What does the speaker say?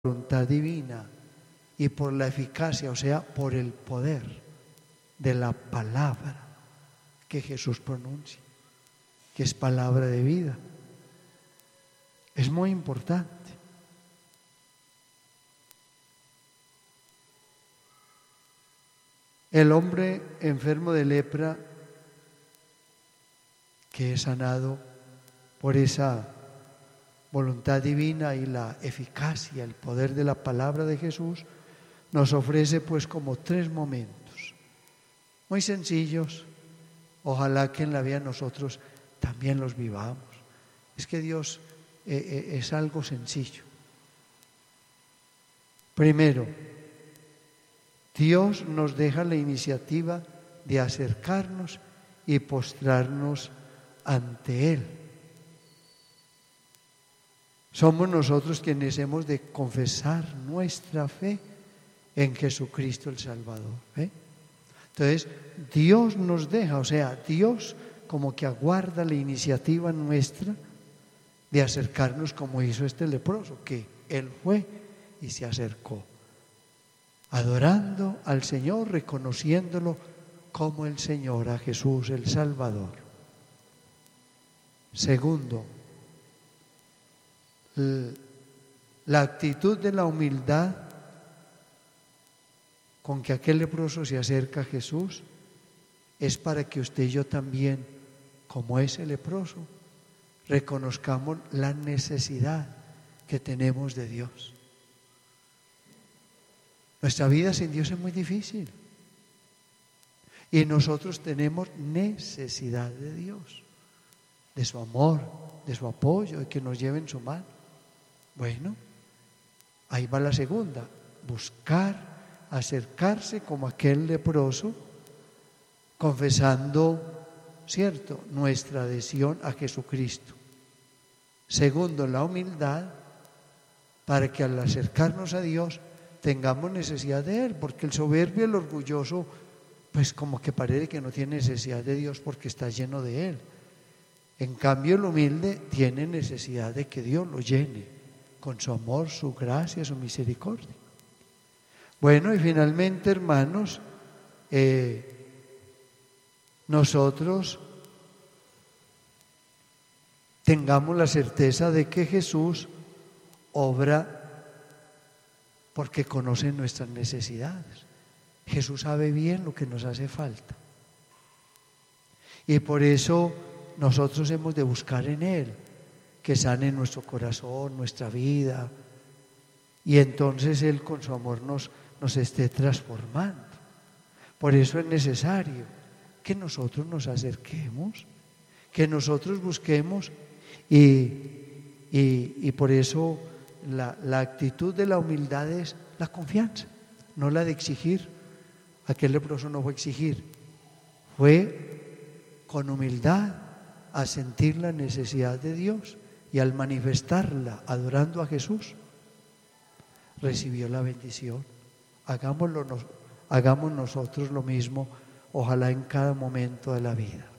voluntad divina y por la eficacia, o sea, por el poder de la palabra que Jesús pronuncia, que es palabra de vida. Es muy importante. El hombre enfermo de lepra, que es sanado por esa voluntad divina y la eficacia, el poder de la palabra de Jesús, nos ofrece pues como 3 momentos muy sencillos. Ojalá que en la vida nosotros también los vivamos. Es que Dios es algo sencillo. Primero, Dios nos deja la iniciativa de acercarnos y postrarnos ante Él. Somos nosotros quienes hemos de confesar nuestra fe en Jesucristo el Salvador. Entonces, Dios nos deja, o sea, Dios como que aguarda la iniciativa nuestra de acercarnos como hizo este leproso, que él fue y se acercó, adorando al Señor, reconociéndolo como el Señor, a Jesús el Salvador. Segundo, la actitud de la humildad con que aquel leproso se acerca a Jesús es para que usted y yo también, como ese leproso, reconozcamos la necesidad que tenemos de Dios. Nuestra vida sin Dios es muy difícil y nosotros tenemos necesidad de Dios, de su amor, de su apoyo, de que nos lleve en su mano. Bueno, ahí va la segunda: buscar acercarse como aquel leproso, confesando, ¿cierto?, nuestra adhesión a Jesucristo. Segundo, la humildad, para que al acercarnos a Dios tengamos necesidad de Él, porque el soberbio, el orgulloso, pues como que parece que no tiene necesidad de Dios porque está lleno de Él. En cambio, el humilde tiene necesidad de que Dios lo llene con su amor, su gracia, su misericordia. Bueno, y finalmente, hermanos, nosotros tengamos la certeza de que Jesús obra porque conoce nuestras necesidades. Jesús sabe bien lo que nos hace falta. Y por eso nosotros hemos de buscar en Él que sane nuestro corazón, nuestra vida, y entonces Él con su amor nos esté transformando. Por eso es necesario que nosotros nos acerquemos, que nosotros busquemos, y por eso la actitud de la humildad es la confianza, no la de exigir. Aquel leproso no fue exigir, fue con humildad a sentir la necesidad de Dios, y al manifestarla adorando a Jesús recibió la bendición. Hagamos nosotros lo mismo, ojalá en cada momento de la vida.